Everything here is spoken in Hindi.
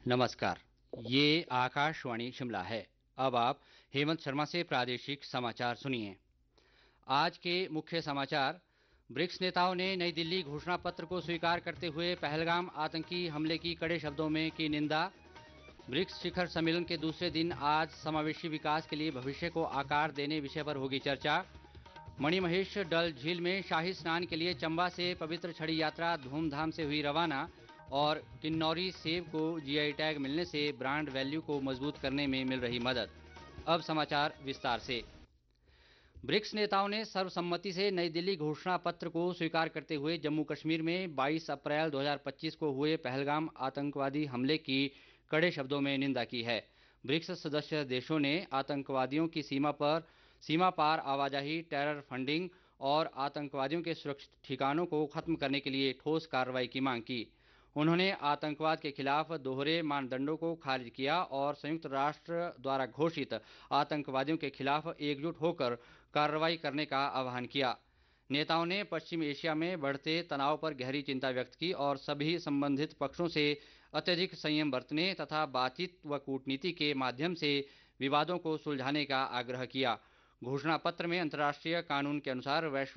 नमस्कार। ये आकाशवाणी शिमला है। अब आप हेमंत शर्मा से प्रादेशिक समाचार सुनिए। आज के मुख्य समाचार। ब्रिक्स नेताओं ने नई दिल्ली घोषणा पत्र को स्वीकार करते हुए पहलगाम आतंकी हमले की कड़े शब्दों में की निंदा। ब्रिक्स शिखर सम्मेलन के दूसरे दिन आज समावेशी विकास के लिए भविष्य को आकार देने विषय पर होगी चर्चा। मणिमहेश डल झील में शाही स्नान के लिए चंबा से पवित्र छड़ी यात्रा धूमधाम से हुई रवाना। और किन्नौरी सेब को जीआई टैग मिलने से ब्रांड वैल्यू को मजबूत करने में मिल रही मदद। अब समाचार विस्तार से। ब्रिक्स नेताओं ने सर्वसम्मति से नई दिल्ली घोषणा पत्र को स्वीकार करते हुए जम्मू कश्मीर में 22 अप्रैल 2025 को हुए पहलगाम आतंकवादी हमले की कड़े शब्दों में निंदा की है। ब्रिक्स सदस्य देशों ने आतंकवादियों की सीमा पार आवाजाही, टेरर फंडिंग और आतंकवादियों के सुरक्षित ठिकानों को खत्म करने के लिए ठोस कार्रवाई की मांग की। उन्होंने आतंकवाद के खिलाफ दोहरे मानदंडों को खारिज किया और संयुक्त राष्ट्र द्वारा घोषित आतंकवादियों के खिलाफ एकजुट होकर कार्रवाई करने का आह्वान किया। नेताओं ने पश्चिम एशिया में बढ़ते तनाव पर गहरी चिंता व्यक्त की और सभी संबंधित पक्षों से अत्यधिक संयम बरतने तथा बातचीत व कूटनीति के माध्यम से विवादों को सुलझाने का आग्रह किया। घोषणा पत्र में अंतर्राष्ट्रीय कानून के अनुसार वैश्विक